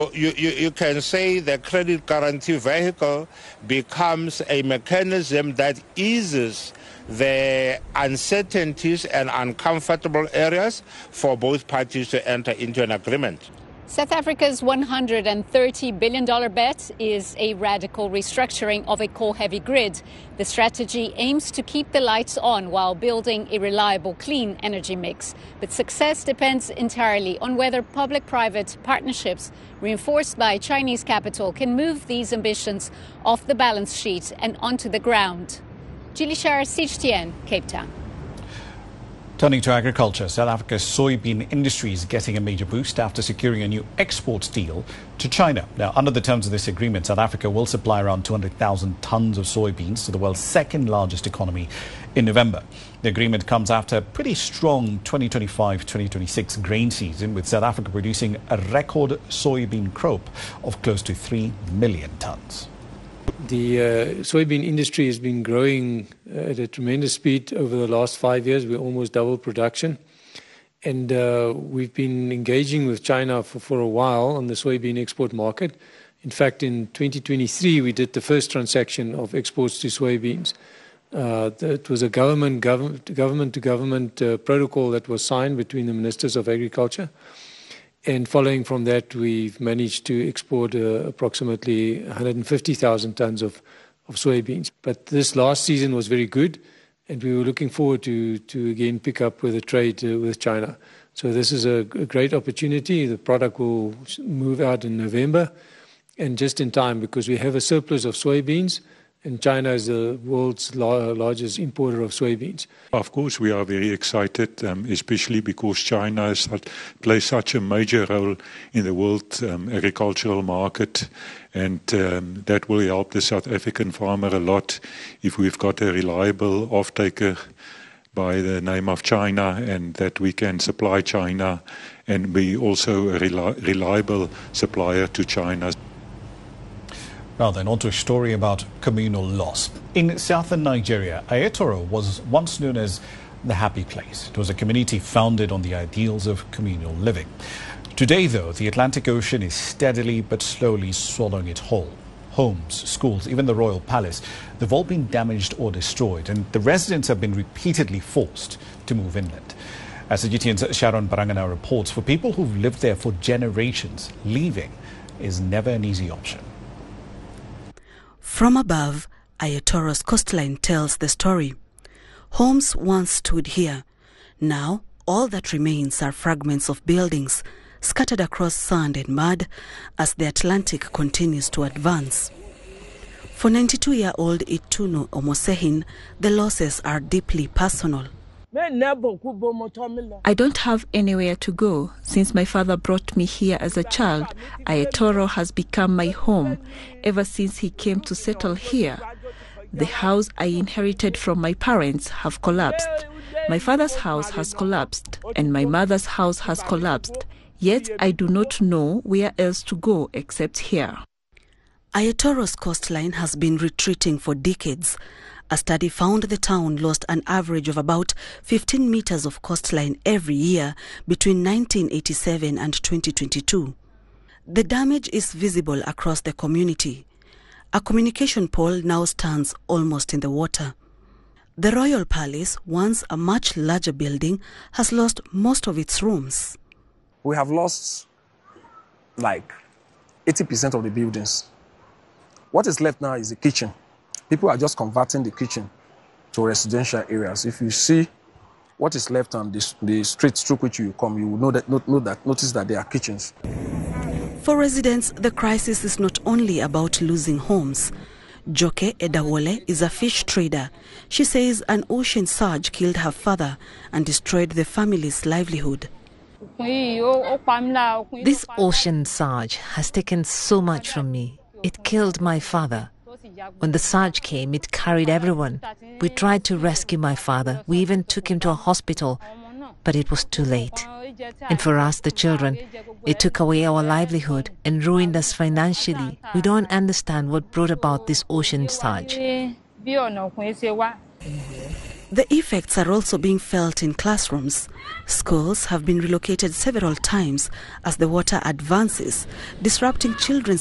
You can say the credit guarantee vehicle becomes a mechanism that eases the uncertainties and uncomfortable areas for both parties to enter into an agreement. South Africa's $130 billion bet is a radical restructuring of a coal-heavy grid. The strategy aims to keep the lights on while building a reliable, clean energy mix. But success depends entirely on whether public-private partnerships reinforced by Chinese capital can move these ambitions off the balance sheet and onto the ground. Julie Shar, CGTN, Cape Town. Turning to agriculture, South Africa's soybean industry is getting a major boost after securing a new exports deal to China. Now, under the terms of this agreement, South Africa will supply around 200,000 tons of soybeans to the world's second largest economy in November. The agreement comes after a pretty strong 2025-2026 grain season, with South Africa producing a record soybean crop of close to 3 million tons. The soybean industry has been growing at a tremendous speed over the last 5 years. We almost doubled production. And we've been engaging with China for a while on the soybean export market. In fact, in 2023, we did the first transaction of exports to soybeans. It was a government-to-government protocol that was signed between the ministers of agriculture. And following from that, we've managed to export approximately 150,000 tons of soybeans. But this last season was very good, and we were looking forward to again pick up with the trade with China. So this is a great opportunity. The product will move out in November, and just in time, because we have a surplus of soybeans, and China is the world's largest importer of soybeans. Of course, we are very excited, especially because China plays such a major role in the world agricultural market, and that will help the South African farmer a lot if we've got a reliable off-taker by the name of China, and that we can supply China and be also a reliable supplier to China. Now then, on to a story about communal loss. In southern Nigeria, Ayetoro was once known as the happy place. It was a community founded on the ideals of communal living. Today, though, the Atlantic Ocean is steadily but slowly swallowing it whole. Homes, schools, even the royal palace, they've all been damaged or destroyed, and the residents have been repeatedly forced to move inland. As CGTN's Sharon Barangana reports, for people who've lived there for generations, leaving is never an easy option. From above, Ayetoro's coastline tells the story. Homes once stood here. Now, all that remains are fragments of buildings scattered across sand and mud as the Atlantic continues to advance. For 92-year-old Itunu Omosehin, the losses are deeply personal. I don't have anywhere to go. Since my father brought me here as a child, Ayetoro has become my home ever since he came to settle here. The house I inherited from my parents have collapsed. My father's house has collapsed, and my mother's house has collapsed. Yet I do not know where else to go except here. Ayetoro's coastline has been retreating for decades. A study found the town lost an average of about 15 meters of coastline every year between 1987 and 2022. The damage is visible across the community. A communication pole now stands almost in the water. The Royal Palace, once a much larger building, has lost most of its rooms. We have lost like 80% of the buildings. What is left now is the kitchen. People are just converting the kitchen to residential areas. If you see what is left on the streets through which you come, you will notice that there are kitchens. For residents, the crisis is not only about losing homes. Joke Edawole is a fish trader. She says an ocean surge killed her father and destroyed the family's livelihood. This ocean surge has taken so much from me. It killed my father. When the surge came, it carried everyone. We tried to rescue my father. We even took him to a hospital, but it was too late. And for us, the children, it took away our livelihood and ruined us financially. We don't understand what brought about this ocean surge. The effects are also being felt in classrooms. Schools have been relocated several times as the water advances, disrupting children's